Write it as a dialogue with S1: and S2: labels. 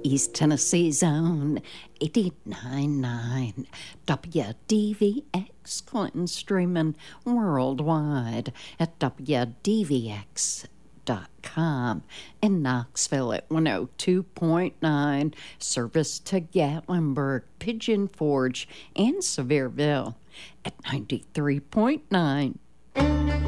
S1: East Tennessee's own 89.9 WDVX, Clinton, streaming worldwide at WDVX.com. In Knoxville at 102.9, service to Gatlinburg, Pigeon Forge, and Sevierville at 93.9.